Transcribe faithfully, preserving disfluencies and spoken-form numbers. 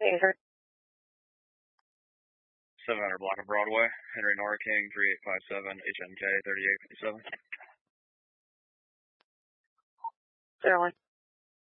Andrew. seven hundred block of Broadway, Henry Nora King, three eight five seven, H N K thirty-eight fifty-seven. Zero one.